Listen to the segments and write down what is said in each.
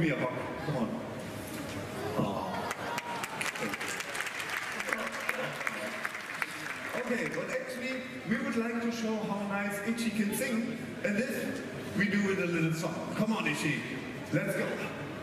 me a hug. Come on. Okay, but actually, we would like to show how nice Itchy can sing, and this we do with a little song. Come on, Itchy, let's go.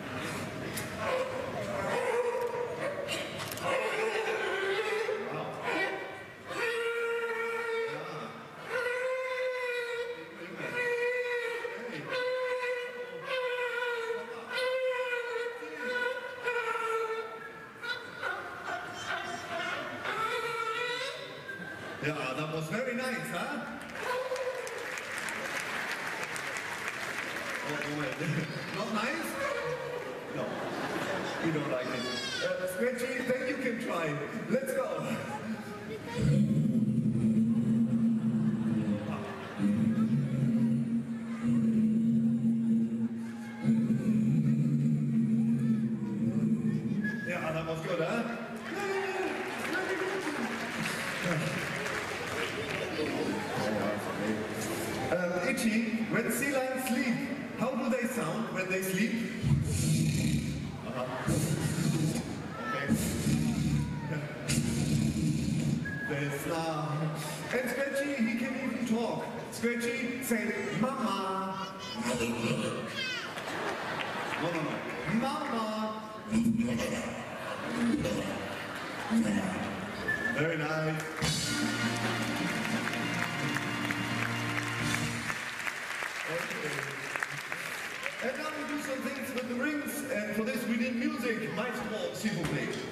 Yeah, that was very nice, huh? Oh, not nice? No, we don't like it. Scratchy, then you can try. Let's go. Yeah, that was good, huh? Itchy, when sea lions sleep, how do they sound when they sleep? Okay. They snarl. And Scratchy, he can even talk. Scratchy, say, Mama. No. Mama. Very nice. And now we do some things with the rings, and for this we need music. Maestro, s'il vous plaît.